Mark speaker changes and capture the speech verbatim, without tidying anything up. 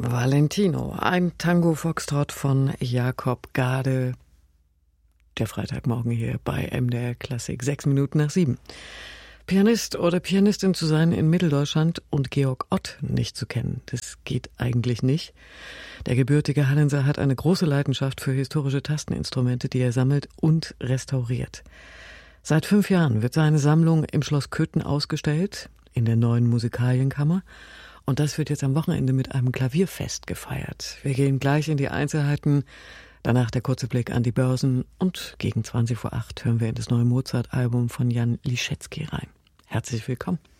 Speaker 1: Valentino, ein Tango-Foxtrott von Jakob Gade. Der Freitagmorgen hier bei M D R Klassik, sechs Minuten nach sieben. Pianist oder Pianistin zu sein in Mitteldeutschland und Georg Ott nicht zu kennen, das geht eigentlich nicht. Der gebürtige Hallenser hat eine große Leidenschaft für historische Tasteninstrumente, die er sammelt und restauriert. Seit fünf Jahren wird seine Sammlung im Schloss Köthen ausgestellt, in der neuen Musikalienkammer. Und das wird jetzt am Wochenende mit einem Klavierfest gefeiert. Wir gehen gleich in die Einzelheiten, danach der kurze Blick an die Börsen und gegen zwanzig vor acht hören wir in das neue Mozart-Album von Jan Liszewski rein. Herzlich willkommen.